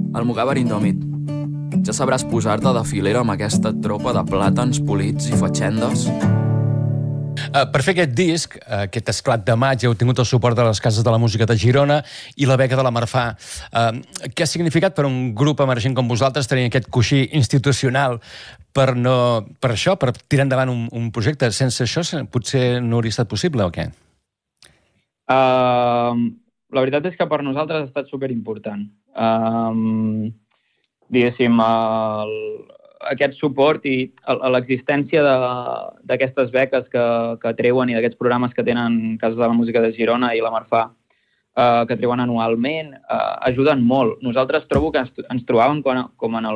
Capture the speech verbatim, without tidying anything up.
Almogàver Indòmit, ja sabràs posar-te de filera amb aquesta tropa de plàtans polits i fatxendes? Uh, per fer aquest disc, uh, aquest esclat de maig, heu tingut el suport de les Cases de la Música de Girona i la beca de la Marfà. Uh, què ha significat per un grup emergent com vosaltres tenir aquest coixí institucional per, no, per això, per tirar endavant un, un projecte? Sense això potser no hauria estat possible, o què? Uh, la veritat és que per nosaltres ha estat superimportant. Uh, diguéssim, el, aquest suport i l'existència d'aquestes beques que, que treuen i d'aquests programes que tenen Cases de la Música de Girona i la Marfà, eh, que treuen anualment, eh, ajuden molt. Nosaltres trobo que ens, ens trobàvem com en el